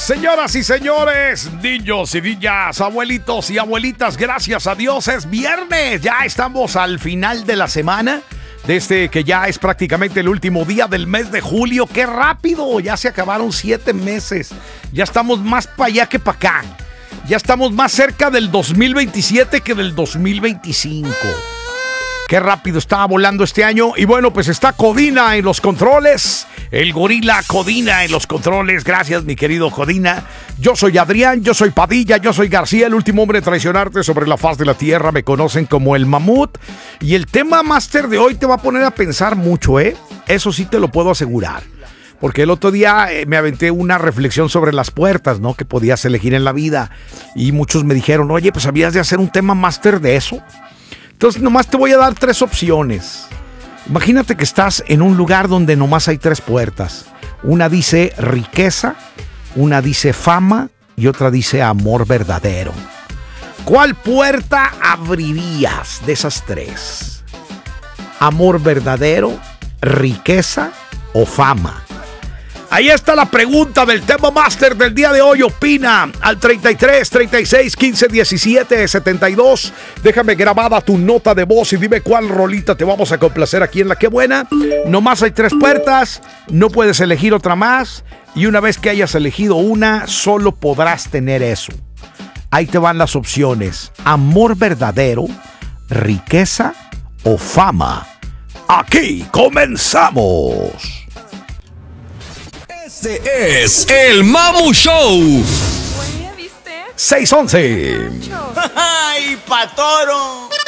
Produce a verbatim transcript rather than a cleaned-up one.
Señoras y señores, niños y niñas, abuelitos y abuelitas, gracias a Dios es viernes. Ya estamos al final de la semana, desde que ya es prácticamente el último día del mes de julio. ¡Qué rápido! Ya se acabaron siete meses. Ya estamos más para allá que para acá. Ya estamos más cerca del dos mil veintisiete que del dos mil veinticinco. Qué rápido estaba volando este año. Y bueno, pues está Codina en los controles. El gorila Codina en los controles. Gracias, mi querido Codina. Yo soy Adrián, yo soy Padilla, yo soy García, el último hombre en traicionarte sobre la faz de la tierra. Me conocen como el Mamut. Y el tema máster de hoy te va a poner a pensar mucho, ¿eh? Eso sí te lo puedo asegurar. Porque el otro día eh, me aventé una reflexión sobre las puertas, ¿no? Que podías elegir en la vida. Y muchos me dijeron, oye, pues habías de hacer un tema máster de eso. Entonces nomás te voy a dar tres opciones. Imagínate que estás en un lugar donde nomás hay tres puertas. Una dice riqueza, una dice fama y otra dice amor verdadero. ¿Cuál puerta abrirías de esas tres? ¿Amor verdadero, riqueza o fama? Ahí está la pregunta del tema máster del día de hoy. Opina al treinta y tres, treinta y seis, quince, diecisiete, setenta y dos. Déjame grabada tu nota de voz y dime cuál rolita te vamos a complacer aquí en La Qué Buena. Nomás hay tres puertas, no puedes elegir otra más. Y una vez que hayas elegido una, solo podrás tener eso. Ahí te van las opciones: amor verdadero, riqueza o fama. Aquí comenzamos. Este es el Mamu Show. Oye, ¿viste? seis once. ¡Ay, patoro!